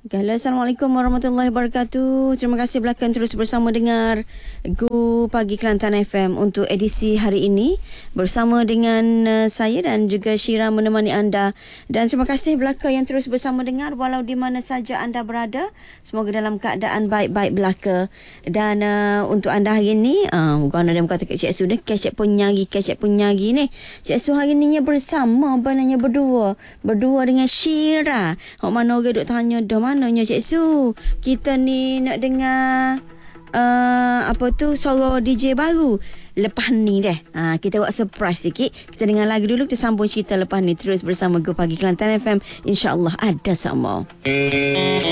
Halo, Assalamualaikum warahmatullahi wabarakatuh. Terima kasih belakang terus bersama dengar Go Pagi Kelantan FM untuk edisi hari ini bersama dengan saya dan juga Syira menemani anda. Dan terima kasih belaka yang terus bersama dengar walau di mana saja anda berada. Semoga dalam keadaan baik-baik belaka. Dan untuk anda hari ini, bukan ada yang kata Cik Su ni, Cik Punyagi ni. Cik Su hari ni bersama benarnya berdua dengan Syira. Hok mana orang duk tanya dah mananya Cik Su. Kita ni nak dengar suara DJ baru. Lepas ni deh. Kita buat surprise sikit. Kita dengar lagu dulu, kita sambung cerita lepas ni terus bersama Go Pagi Kelantan FM. InsyaAllah ada sama.